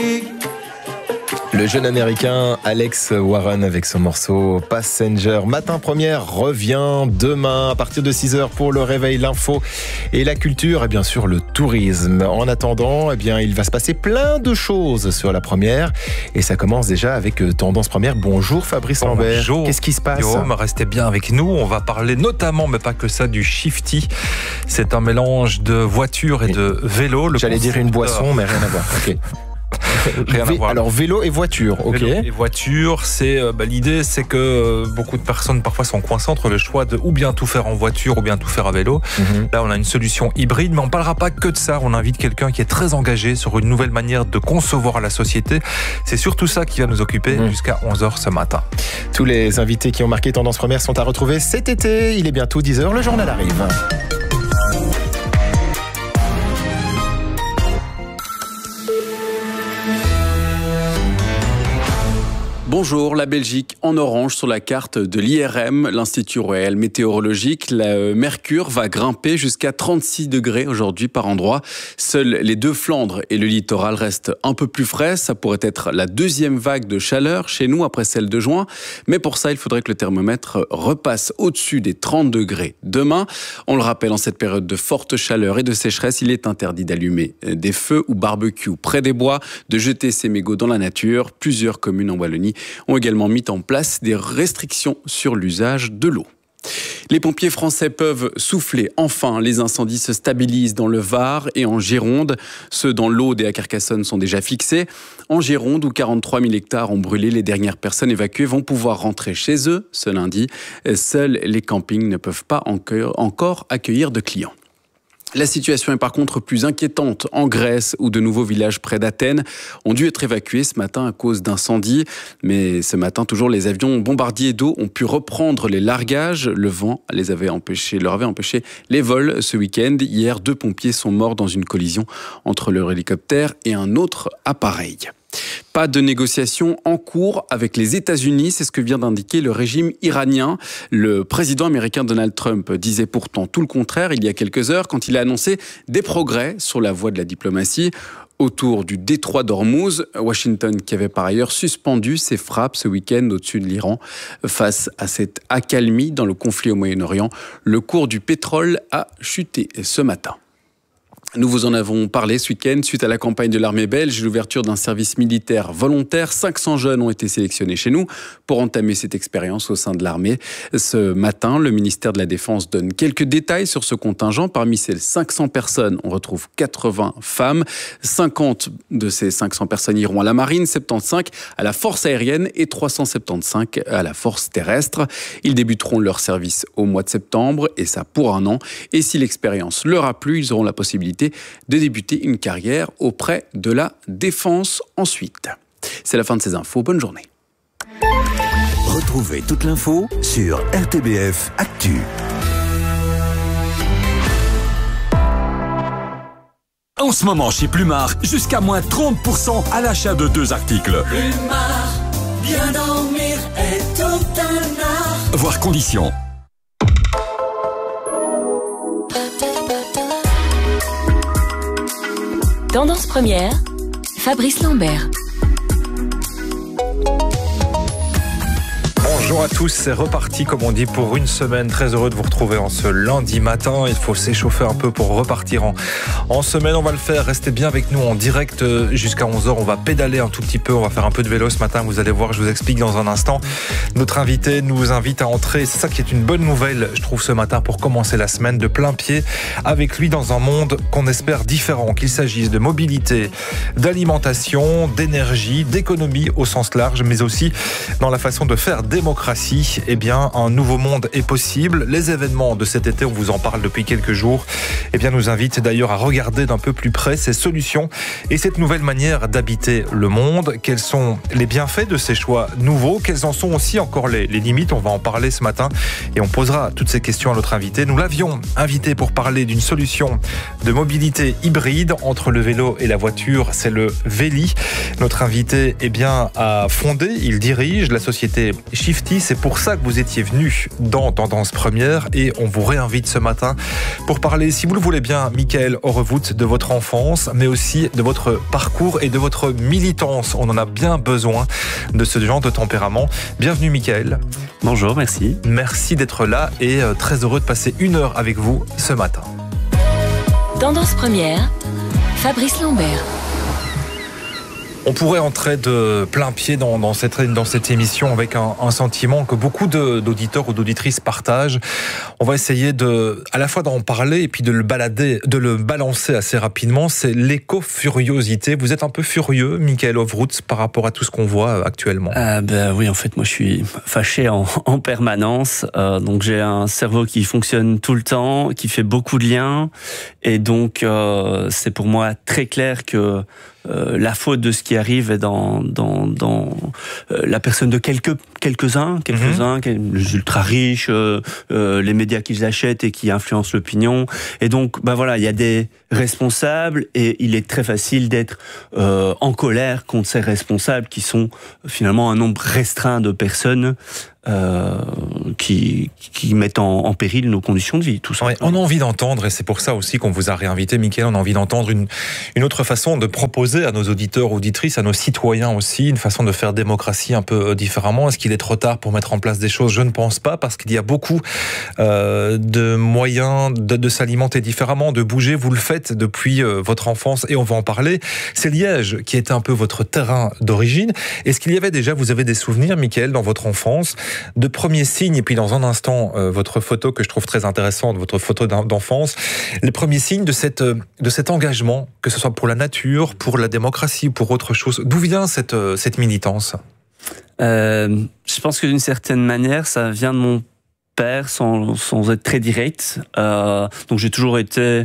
Le jeune américain Alex Warren avec son morceau Passenger. Matin première revient demain à partir de 6h pour le réveil, l'info et la culture et bien sûr le tourisme. En attendant, il va se passer plein de choses sur la première et ça commence déjà avec Tendance Première. Bonjour Fabrice Lambert. Bonjour. Qu'est-ce qui se passe? Guillaume, restez bien avec nous. On va parler notamment, mais pas que ça, du Shifty. C'est un mélange de voiture et de vélo. J'allais dire une boisson, mais rien à voir. Ok. Rien à voir. Alors vélo et voiture, ok. Vélo et voiture, l'idée, c'est que beaucoup de personnes parfois sont coincées entre le choix de ou bien tout faire en voiture ou bien tout faire à vélo. Là, on a une solution hybride, mais on ne parlera pas que de ça. On invite quelqu'un qui est très engagé sur une nouvelle manière de concevoir la société. C'est surtout ça qui va nous occuper jusqu'à 11h ce matin. Tous les invités qui ont marqué Tendance Première sont à retrouver cet été. Il est bientôt 10h, le journal arrive. Bonjour, la Belgique en orange sur la carte de l'IRM, l'Institut Royal Météorologique. Le mercure va grimper jusqu'à 36 degrés aujourd'hui par endroit. Seuls les deux Flandres et le littoral restent un peu plus frais. Ça pourrait être la deuxième vague de chaleur chez nous après celle de juin. Mais pour ça, il faudrait que le thermomètre repasse au-dessus des 30 degrés demain. On le rappelle, en cette période de forte chaleur et de sécheresse, il est interdit d'allumer des feux ou barbecue près des bois, de jeter ses mégots dans la nature. Plusieurs communes en Wallonie ont également mis en place des restrictions sur l'usage de l'eau. Les pompiers français peuvent souffler. Enfin, les incendies se stabilisent dans le Var et en Gironde. Ceux dans l'Aude et à Carcassonne sont déjà fixés. En Gironde, où 43 000 hectares ont brûlé, les dernières personnes évacuées vont pouvoir rentrer chez eux ce lundi. Seuls les campings ne peuvent pas encore accueillir de clients. La situation est par contre plus inquiétante en Grèce, où de nouveaux villages près d'Athènes ont dû être évacués ce matin à cause d'incendies. Mais ce matin, toujours, les avions bombardiers d'eau ont pu reprendre les largages. Le vent leur avait empêché les vols ce week-end. Hier, 2 pompiers sont morts dans une collision entre leur hélicoptère et un autre appareil. Pas de négociations en cours avec les États-Unis, c'est ce que vient d'indiquer le régime iranien. Le président américain Donald Trump disait pourtant tout le contraire il y a quelques heures quand il a annoncé des progrès sur la voie de la diplomatie. Autour du détroit d'Ormuz, Washington qui avait par ailleurs suspendu ses frappes ce week-end au-dessus de l'Iran. Face à cette accalmie dans le conflit au Moyen-Orient, le cours du pétrole a chuté ce matin. Nous vous en avons parlé ce week-end suite à la campagne de l'armée belge et l'ouverture d'un service militaire volontaire. 500 jeunes ont été sélectionnés chez nous pour entamer cette expérience au sein de l'armée. Ce matin, le ministère de la Défense donne quelques détails sur ce contingent. Parmi ces 500 personnes, on retrouve 80 femmes. 50 de ces 500 personnes iront à la marine, 75 à la force aérienne et 375 à la force terrestre. Ils débuteront leur service au mois de septembre et ça pour 1 an. Et si l'expérience leur a plu, ils auront la possibilité de débuter une carrière auprès de la défense ensuite. C'est la fin de ces infos. Bonne journée. Retrouvez toute l'info sur RTBF Actu. En ce moment chez Plumard, jusqu'à moins 30% à l'achat de 2 articles. Plumard, bien dormir est tout un art. Voir conditions. Tendance Première, Fabrice Lambert. Bonjour à tous, c'est reparti comme on dit pour une semaine. Très heureux de vous retrouver en ce lundi matin. Il faut s'échauffer un peu pour repartir en semaine. On va le faire, restez bien avec nous en direct jusqu'à 11h. On va pédaler un tout petit peu, on va faire un peu de vélo ce matin. Vous allez voir, je vous explique dans un instant. Notre invité nous invite à entrer, c'est ça qui est une bonne nouvelle, je trouve, ce matin pour commencer la semaine de plein pied avec lui dans un monde qu'on espère différent, qu'il s'agisse de mobilité, d'alimentation, d'énergie, d'économie au sens large, mais aussi dans la façon de faire démocratie. Eh bien, un nouveau monde est possible. Les événements de cet été, on vous en parle depuis quelques jours, eh bien, nous invitent d'ailleurs à regarder d'un peu plus près ces solutions et cette nouvelle manière d'habiter le monde. Quels sont les bienfaits de ces choix nouveaux? Quelles en sont aussi encore les limites? On va en parler ce matin et on posera toutes ces questions à notre invité. Nous l'avions invité pour parler d'une solution de mobilité hybride entre le vélo et la voiture. C'est le Véli. Notre invité, eh bien, a fondé, il dirige la société Shifty petit. C'est pour ça que vous étiez venu dans Tendance Première et on vous réinvite ce matin pour parler, si vous le voulez bien, Michael Horrevoet, de votre enfance, mais aussi de votre parcours et de votre militance. On en a bien besoin de ce genre de tempérament. Bienvenue Michael. Bonjour, merci. Merci d'être là et très heureux de passer 1 heure avec vous ce matin. Tendance Première, Fabrice Lambert. On pourrait entrer de plein pied dans cette émission avec un sentiment que beaucoup d'auditeurs ou d'auditrices partagent. On va essayer à la fois d'en parler et puis de le balancer assez rapidement. C'est l'éco-furiosité. Vous êtes un peu furieux, Michael Horrevoet, par rapport à tout ce qu'on voit actuellement. Oui, en fait, moi, je suis fâché en permanence. Donc, j'ai un cerveau qui fonctionne tout le temps, qui fait beaucoup de liens. Et donc, c'est pour moi très clair que la faute de ce qui arrive est dans la personne de quelques-uns, les ultra riches, les médias qu'ils achètent et qui influencent l'opinion. Et donc, il y a des responsables et il est très facile d'être en colère contre ces responsables qui sont finalement un nombre restreint de personnes qui mettent en péril nos conditions de vie, tout ça. Ouais, on a envie d'entendre, et c'est pour ça aussi qu'on vous a réinvité, Michael, on a envie d'entendre une autre façon de proposer à nos auditeurs, auditrices, à nos citoyens aussi, une façon de faire démocratie un peu différemment. Est-ce qu'il est trop tard pour mettre en place des choses ? Je ne pense pas, parce qu'il y a beaucoup de moyens de s'alimenter différemment, de bouger. Vous le faites depuis votre enfance, et on va en parler. C'est Liège qui était un peu votre terrain d'origine. Est-ce qu'il y avait déjà, vous avez des souvenirs, Michael, dans votre enfance, de premiers signes, et puis dans un instant, votre photo que je trouve très intéressante, votre photo d'enfance, les premiers signes de cet engagement, que ce soit pour la nature, pour la démocratie, pour autre chose. D'où vient cette militance ? Je pense que d'une certaine manière, ça vient de mon père, sans être très direct. Donc j'ai toujours été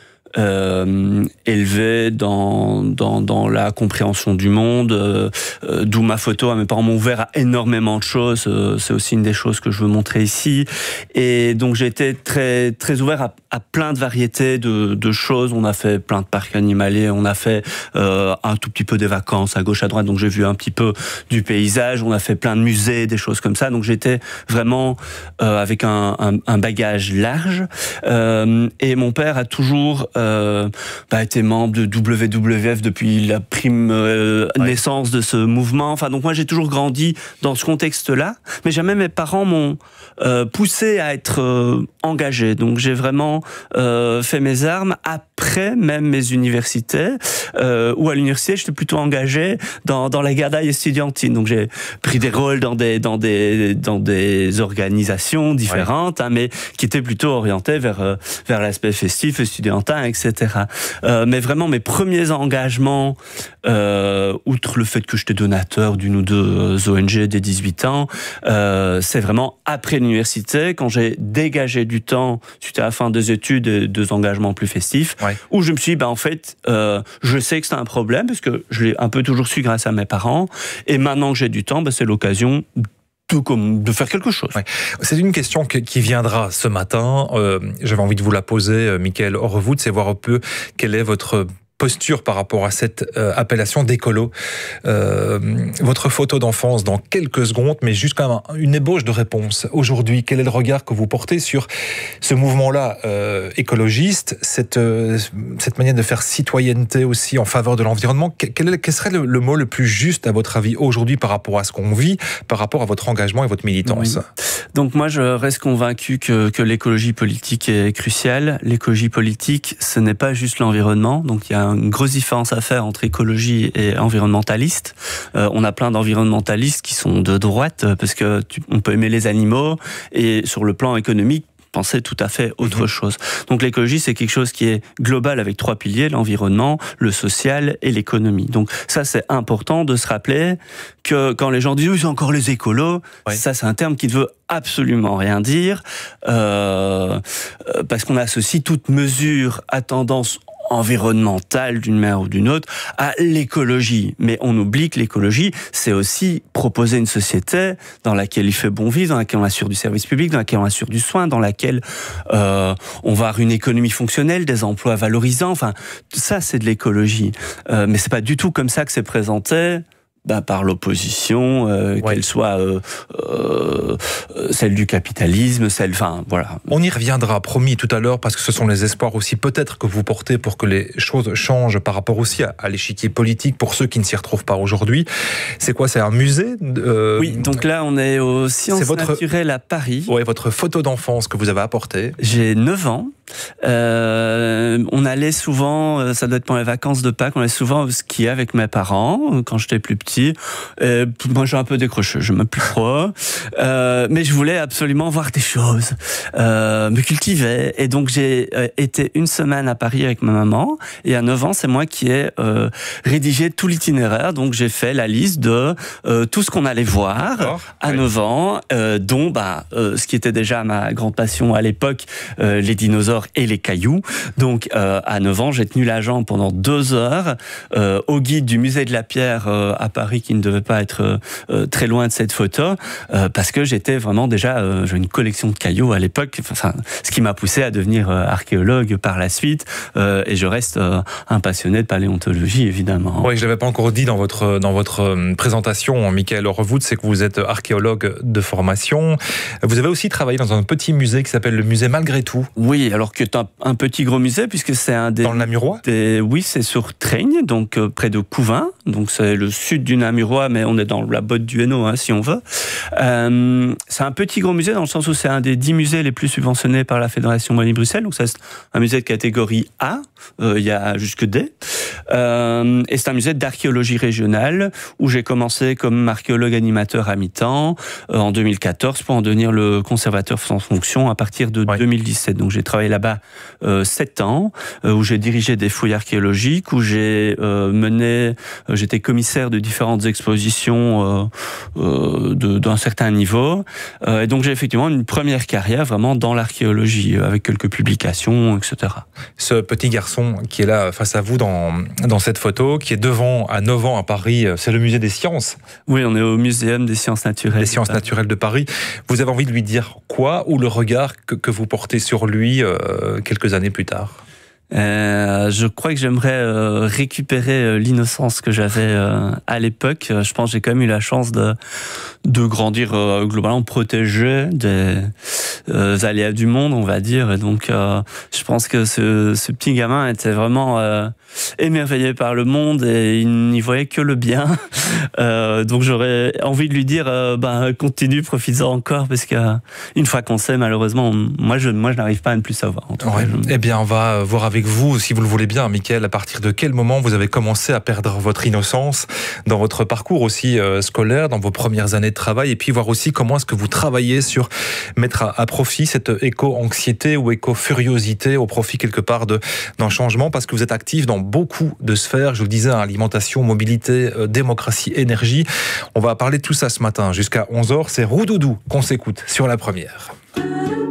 élevé dans la compréhension du monde, d'où ma photo. Mes parents m'ont ouvert à énormément de choses. C'est aussi une des choses que je veux montrer ici. Et donc j'ai été très très ouvert à plein de variétés de choses. On a fait plein de parcs animaliers, on a fait un tout petit peu des vacances à gauche à droite. Donc j'ai vu un petit peu du paysage. On a fait plein de musées, des choses comme ça. Donc j'étais vraiment avec un bagage large. Et mon père a toujours été membre de WWF depuis la prime naissance de ce mouvement. Enfin, donc moi j'ai toujours grandi dans ce contexte-là, mais jamais mes parents m'ont poussé à être engagé. Donc j'ai vraiment fait mes armes après même mes universités, où à l'université j'étais plutôt engagé dans la gardaille estudiantine. Donc j'ai pris des rôles dans des organisations différentes, mais qui étaient plutôt orientées vers l'aspect festif, estudiantin, etc. Mais vraiment mes premiers engagements, outre le fait que j'étais donateur d'une ou deux ONG dès 18 ans, c'est vraiment après l'université, quand j'ai dégagé du temps suite à la fin des études et des engagements plus festifs, où je me suis dit, en fait, je sais que c'est un problème, parce que je l'ai un peu toujours su grâce à mes parents, et maintenant que j'ai du temps, c'est l'occasion de faire quelque chose. Ouais. C'est une question qui viendra ce matin. J'avais envie de vous la poser, Michael Horrevoet, c'est voir un peu quelle est votre posture par rapport à cette appellation d'écolo. Votre photo d'enfance dans quelques secondes, mais juste quand même une ébauche de réponse. Aujourd'hui, quel est le regard que vous portez sur ce mouvement-là écologiste, cette manière de faire citoyenneté aussi en faveur de l'environnement? Quel serait le mot le plus juste à votre avis aujourd'hui par rapport à ce qu'on vit, par rapport à votre engagement et votre militance? Oui. Donc moi, je reste convaincu que l'écologie politique est cruciale. L'écologie politique, ce n'est pas juste l'environnement. Donc il y a une grosse différence à faire entre écologie et environnementaliste. On a plein d'environnementalistes qui sont de droite, parce que on peut aimer les animaux, et sur le plan économique, penser tout à fait autre chose. Donc l'écologie, c'est quelque chose qui est global avec 3 piliers, l'environnement, le social et l'économie. Donc ça, c'est important de se rappeler que quand les gens disent « oui, c'est encore les écolos », ça, c'est un terme qui ne veut absolument rien dire, parce qu'on associe toute mesure à tendance environnementale d'une manière ou d'une autre à l'écologie. Mais on oublie que l'écologie, c'est aussi proposer une société dans laquelle il fait bon vivre, dans laquelle on assure du service public, dans laquelle on assure du soin, dans laquelle on va avoir une économie fonctionnelle, des emplois valorisants. Enfin, ça, c'est de l'écologie. Mais c'est pas du tout comme ça que c'est présenté par l'opposition, qu'elle soit celle du capitalisme, voilà. On y reviendra, promis, tout à l'heure, parce que ce sont les espoirs aussi peut-être que vous portez pour que les choses changent par rapport aussi à l'échiquier politique pour ceux qui ne s'y retrouvent pas aujourd'hui. C'est quoi? C'est un musée Oui, donc là on est aux Sciences Naturelles à Paris. Oui, votre photo d'enfance que vous avez apportée. J'ai 9 ans. On allait souvent, ça doit être pendant les vacances de Pâques, on allait souvent skier avec mes parents quand j'étais plus petit. Moi j'ai un peu décroché, je m'aime plus trop. Mais je voulais absolument voir des choses, me cultiver. Et donc j'ai été une semaine à Paris avec ma maman. Et à 9 ans, c'est moi qui ai rédigé tout l'itinéraire. Donc j'ai fait la liste de tout ce qu'on allait voir à 9 ans, dont ce qui était déjà ma grande passion à l'époque, les dinosaures et les cailloux. Donc à 9 ans, j'ai tenu la jambe pendant 2 heures au guide du musée de la Pierre à Paris, qui ne devait pas être très loin de cette photo, parce que j'étais vraiment déjà, j'ai une collection de cailloux à l'époque, ce qui m'a poussé à devenir archéologue par la suite, et je reste un passionné de paléontologie, évidemment. Oui, je ne l'avais pas encore dit dans votre présentation, Michael Horwood, c'est que vous êtes archéologue de formation. Vous avez aussi travaillé dans un petit musée qui s'appelle le musée Malgré Tout. Oui, alors que c'est un petit gros musée, puisque c'est un des... Dans le Namurois ? Oui, c'est sur Traigne, donc près de Couvin. Donc c'est le sud du Namurois, mais on est dans la botte du Hainaut, si on veut. C'est un petit gros musée dans le sens où c'est un des 10 musées les plus subventionnés par la Fédération Wallonie-Bruxelles. Donc c'est un musée de catégorie A, il y a jusque D. Et c'est un musée d'archéologie régionale où j'ai commencé comme archéologue animateur à mi-temps en 2014 pour en devenir le conservateur sans fonction à partir de 2017. Donc j'ai travaillé là-bas 7 ans, où j'ai dirigé des fouilles archéologiques, où j'ai j'étais commissaire de différentes expositions d'un certain niveau. Et donc j'ai effectivement une première carrière vraiment dans l'archéologie, avec quelques publications, etc. Ce petit garçon qui est là face à vous dans cette photo, qui est devant à 9 ans à Paris, c'est le musée des sciences. Oui, on est au Muséum des sciences naturelles. Des sciences naturelles de Paris. Vous avez envie de lui dire quoi, ou le regard que vous portez sur lui quelques années plus tard? Je crois que j'aimerais récupérer l'innocence que j'avais à l'époque. Je pense que j'ai quand même eu la chance de grandir globalement protégé des aléas du monde, on va dire. Et donc, je pense que ce petit gamin était vraiment émerveillé par le monde et il n'y voyait que le bien. Donc, j'aurais envie de lui dire, continue, profites-en encore, parce qu'une fois qu'on sait, malheureusement, moi, je n'arrive pas à ne plus savoir. Eh bien, on va voir avec vous, si vous le voulez bien, Michael, à partir de quel moment vous avez commencé à perdre votre innocence dans votre parcours aussi scolaire, dans vos premières années de travail, et puis voir aussi comment est-ce que vous travaillez sur mettre à profit cette éco-anxiété ou éco-furiosité au profit quelque part d'un changement, parce que vous êtes actif dans beaucoup de sphères, je vous le disais, alimentation, mobilité, démocratie, énergie. On va parler de tout ça ce matin jusqu'à 11h. C'est Roudoudou qu'on s'écoute sur la première.